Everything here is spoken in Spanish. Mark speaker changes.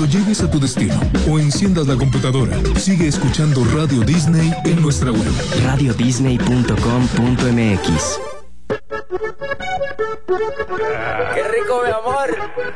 Speaker 1: Cuando llegues a tu destino o enciendas la computadora, sigue escuchando Radio Disney en nuestra web.
Speaker 2: radiodisney.com.mx.
Speaker 3: ¡Qué rico, mi amor!